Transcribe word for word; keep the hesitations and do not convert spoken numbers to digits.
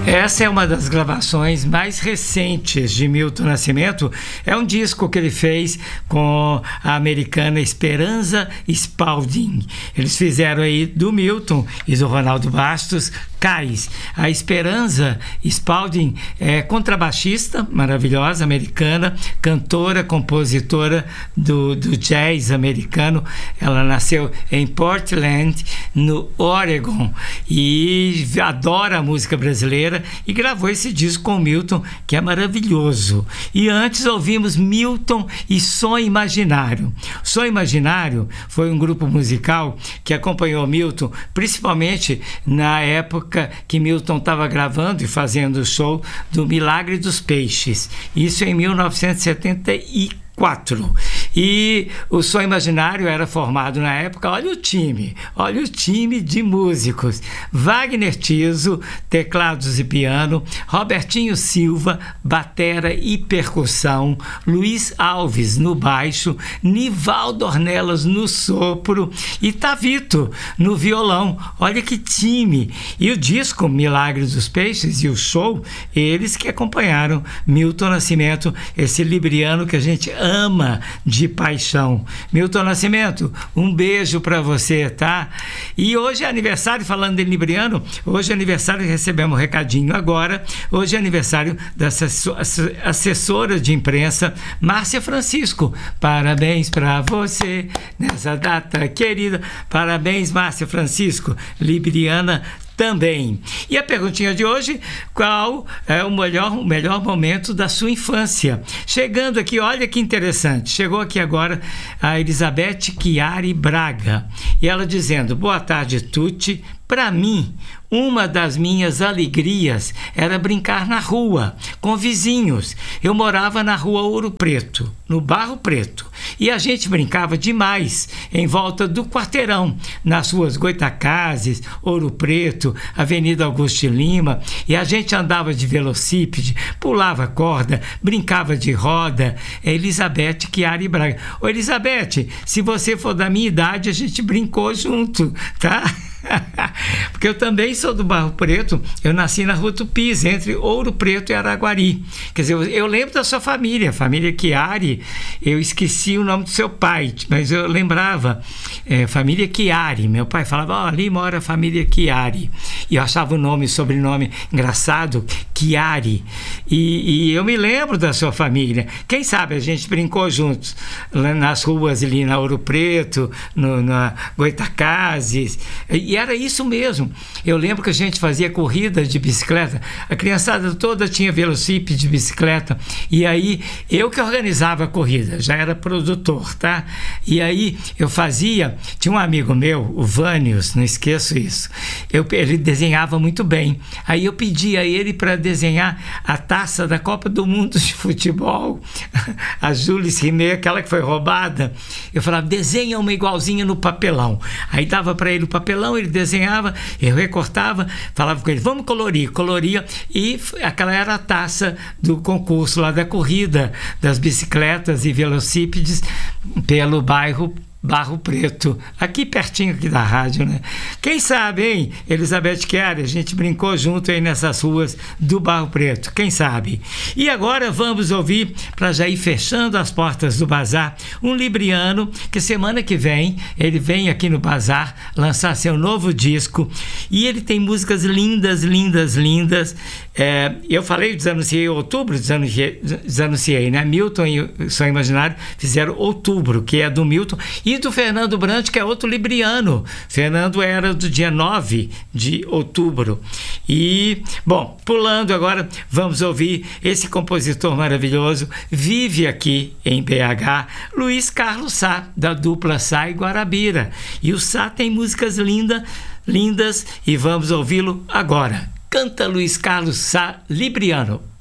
Essa é uma das gravações mais recentes de Milton Nascimento. É um disco que ele fez com a americana Esperanza Spalding. Eles fizeram aí do Milton e do Ronaldo Bastos Cais. A Esperanza Spalding é contrabaixista maravilhosa, americana, cantora, compositora do, do jazz americano. Ela nasceu em Portland, no Oregon, e adora a música brasileira e gravou esse disco com o Milton, que é maravilhoso. E antes ouvimos Milton e Som Imaginário. Som Imaginário foi um grupo musical que acompanhou Milton, principalmente na época que Milton estava gravando e fazendo o show do Milagre dos Peixes. Isso em mil novecentos e setenta e quatro. E o Som Imaginário era formado na época, olha o time, olha o time de músicos: Wagner Tiso, teclados e piano, Robertinho Silva, batera e percussão, Luiz Alves no baixo, Nivaldo Ornelas no sopro e Tavito no violão. Olha que time! E o disco Milagre dos Peixes e o show, eles que acompanharam Milton Nascimento, esse libriano que a gente ama de paixão. Milton Nascimento, um beijo para você, tá? E hoje é aniversário, falando de libriano, hoje é aniversário, recebemos um recadinho agora, hoje é aniversário da assessora de imprensa Márcia Francisco. Parabéns para você nessa data querida. Parabéns, Márcia Francisco, libriana também. E a perguntinha de hoje: qual é o melhor, o melhor momento da sua infância? Chegando aqui, olha que interessante, chegou aqui agora a Elizabeth Chiari Braga, e ela dizendo: boa tarde, Tuti. Para mim, uma das minhas alegrias era brincar na rua, com vizinhos. Eu morava na rua Ouro Preto, no Barro Preto, e a gente brincava demais em volta do quarteirão, nas ruas Goitacazes, Ouro Preto, Avenida Augusto Lima, e a gente andava de velocípede, pulava corda, brincava de roda. É Elizabeth Chiari Braga. Ô Elizabeth, se você for da minha idade, a gente brincou junto, tá? Porque eu também sou do Barro Preto. Eu nasci na Rua Tupis, entre Ouro Preto e Araguari. Quer dizer, eu, eu lembro da sua família, a família Chiari. Eu esqueci o nome do seu pai, mas eu lembrava, é, família Chiari. Meu pai falava: oh, ali mora a família Chiari. E eu achava o nome, sobrenome engraçado, Chiari. E, e eu me lembro da sua família. Quem sabe a gente brincou juntos lá nas ruas ali na Ouro Preto, no, na Goitacazes. E era isso mesmo. Eu lembro que a gente fazia corrida de bicicleta, a criançada toda tinha velocípede de bicicleta, e aí eu que organizava a corrida, já era produtor, tá? E aí eu fazia, tinha um amigo meu, o Vânios, não esqueço isso, eu, ele desenhava muito bem, aí eu pedi a ele para desenhar a taça da Copa do Mundo de futebol, a Jules Rimet, aquela que foi roubada. Eu falava: desenha uma igualzinha no papelão. Aí dava para ele o papelão, ele desenhava, eu recortava, falava com ele: vamos colorir, coloria, e aquela era a taça do concurso lá da corrida das bicicletas e velocípedes pelo bairro Barro Preto, aqui pertinho aqui da rádio, né? Quem sabe, hein, Elizabeth Chiari, a gente brincou junto aí nessas ruas do Barro Preto, quem sabe? E agora vamos ouvir, para já ir fechando as portas do Bazar, um libriano que semana que vem ele vem aqui no Bazar lançar seu novo disco, e ele tem músicas lindas, lindas, lindas. É, eu falei, desanunciei outubro, desanunciei, desanunciei, né? Milton e Som Imaginário fizeram outubro, que é do Milton, e do Fernando Brant, que é outro libriano. Fernando era do dia nove de outubro. E, bom, pulando agora, vamos ouvir esse compositor maravilhoso, vive aqui em B H, Luiz Carlos Sá, da dupla Sá e Guarabira. E o Sá tem músicas linda, lindas, e vamos ouvi-lo agora. Canta Luiz Carlos Sá, libriano.